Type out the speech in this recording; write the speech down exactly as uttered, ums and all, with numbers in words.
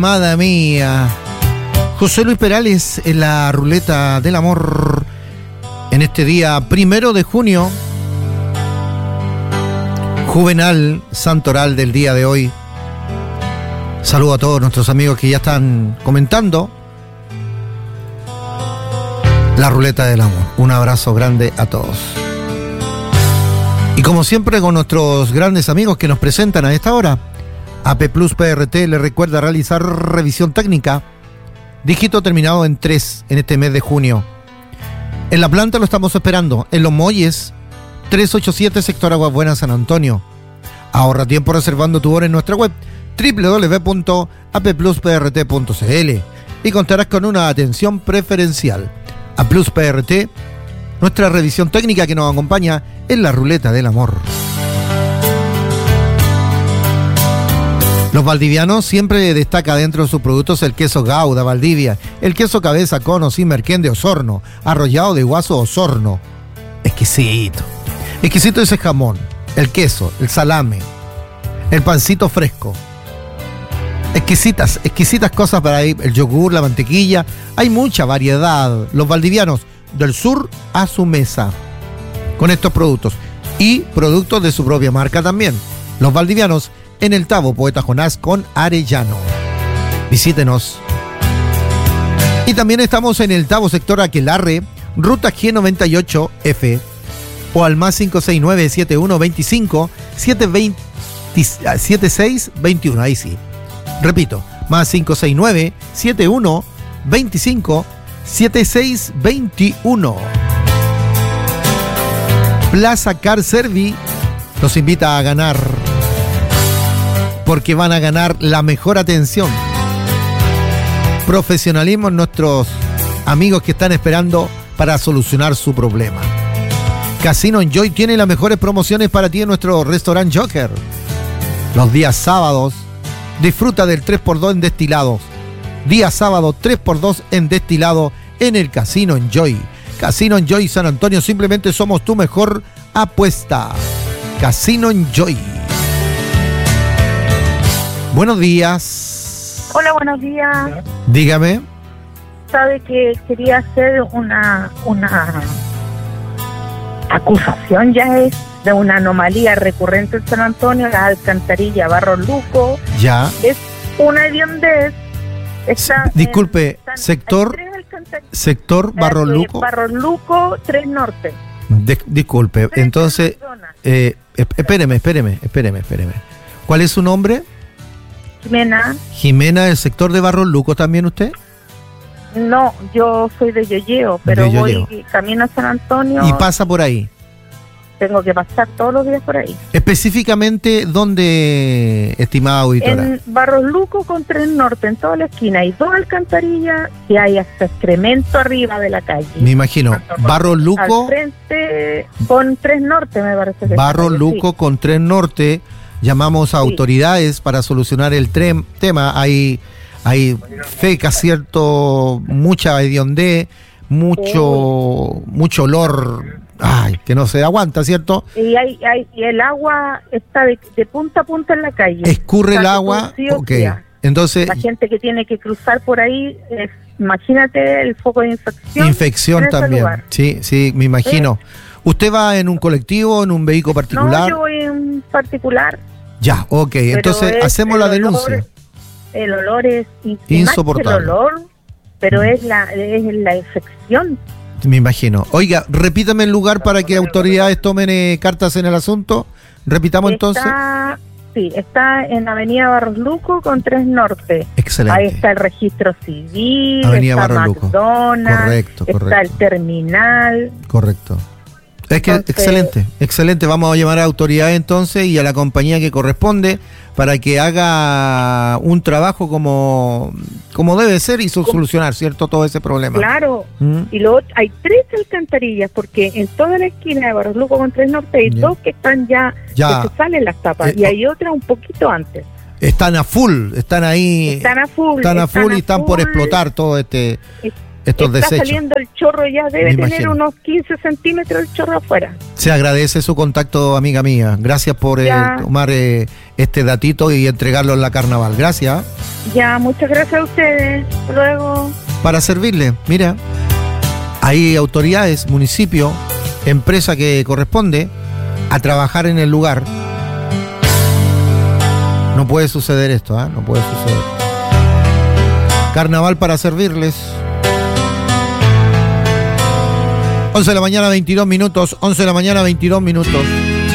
Amada mía, José Luis Perales en la ruleta del amor en este día primero de junio, juvenal santoral del día de hoy. Saludo a todos nuestros amigos que ya están comentando la ruleta del amor. Un abrazo grande a todos. Y como siempre con nuestros grandes amigos que nos presentan a esta hora, A P Plus P R T le recuerda realizar revisión técnica, dígito terminado en tres en este mes de junio. En la planta lo estamos esperando, en Los Molles, trescientos ochenta y siete, sector Aguas Buenas, San Antonio. Ahorra tiempo reservando tu hora en nuestra web doble u doble u doble u punto a p plus p r t punto c l y contarás con una atención preferencial. A Plus P R T, nuestra revisión técnica que nos acompaña en la ruleta del amor. Los valdivianos siempre destaca dentro de sus productos el queso Gouda Valdivia, el queso cabeza, cono, Simmerquén de Osorno, arrollado de Guaso Osorno. Exquisito. Exquisito ese jamón, el queso, el salame, el pancito fresco. Exquisitas, exquisitas cosas para ahí, el yogur, la mantequilla. Hay mucha variedad. Los valdivianos, del sur a su mesa, con estos productos. Y productos de su propia marca también. Los valdivianos, en el Tabo Poeta Jonás con Arellano. Visítenos. Y también estamos en el Tabo sector Aquelarre, ruta G noventa y ocho F, o al más cinco seis nueve, siete uno dos cinco, siete seis dos uno, ahí sí. Repito, más cinco seis nueve, siete uno dos cinco, siete seis dos uno. Plaza Car Servi los invita a ganar, porque van a ganar la mejor atención, profesionalismo en nuestros amigos que están esperando para solucionar su problema. Casino Enjoy tiene las mejores promociones para ti en nuestro restaurante Joker. Los días sábados disfruta del tres por dos en destilados. Día sábado tres por dos en destilado en el Casino Enjoy. Casino Enjoy San Antonio, simplemente somos tu mejor apuesta. Casino Enjoy. Buenos días. Hola, buenos días. Dígame. Sabe que quería hacer una una acusación, ya es de una anomalía recurrente en San Antonio, la alcantarilla Barros Luco. Ya. Es una hediondez. Está Disculpe, en, sector sector Barros Luco. Barros Luco, tres Norte. De, disculpe, tres entonces, eh, espéreme, espéreme, espéreme, espéreme. ¿Cuál es su nombre? Jimena. Jimena, ¿del sector de Barros Luco también usted? No, yo soy de Yoyeo, pero de Yoyeo. Voy camino a San Antonio. ¿Y pasa por ahí? Tengo que pasar todos los días por ahí. Específicamente, ¿dónde, estimada auditora? En Barros Luco con tres Norte, en toda la esquina. Hay dos alcantarillas y hay hasta excremento arriba de la calle. Me imagino. Barros Luco. Al frente con tres Norte, me parece que Barros calle, Luco sí. con tres Norte. Llamamos a sí. autoridades para solucionar el tren, tema. Hay, hay feca, ¿cierto? Mucha hediondez, mucho, Uy. mucho olor. Ay, que no se aguanta, ¿cierto? Y hay, hay y el agua está de, de punta a punta en la calle. Escurre el agua, sí, ok. Sea. Entonces, la gente que tiene que cruzar por ahí, es, imagínate el foco de infección. Infección también, sí, sí, me imagino. ¿Sí? ¿Usted va en un colectivo, en un vehículo particular? No, yo voy en particular. Ya, ok, pero entonces hacemos la denuncia. Olor, el olor es insoportable. El olor, pero mm. es la es la infección. Me imagino. Oiga, repítame el lugar para que autoridades tomen eh, cartas en el asunto. Repitamos está, entonces. Sí, está en Avenida Barros Luco con tres Norte. Excelente. Ahí está el registro civil, Avenida está Barros Luco. McDonald's, correcto, correcto. Está el terminal. Correcto. Es que entonces, excelente, excelente. Vamos a llamar a autoridades entonces y a la compañía que corresponde para que haga un trabajo como, como debe ser y solucionar, ¿cierto? Todo ese problema. Claro. ¿Mm? Y luego hay tres alcantarillas porque en toda la esquina de Barros Luco con tres Norte hay yeah. dos que están ya, ya. que se salen las tapas eh, y hay otra un poquito antes. Están a full, están ahí. Están a full. Están a full están y están full. por explotar todo este... Es, estos está desechos. Saliendo el chorro, ya debe tener unos quince centímetros el chorro afuera. Se agradece su contacto, amiga mía. Gracias por eh, tomar eh, este datito y entregarlo en la carnaval. Gracias. Ya, muchas gracias a ustedes. Hasta luego. Para servirle, mira, hay autoridades, municipio, empresa que corresponde a trabajar en el lugar. No puede suceder esto, ¿eh? No puede suceder. Carnaval para servirles. once de la mañana, veintidós minutos. once de la mañana, veintidós minutos.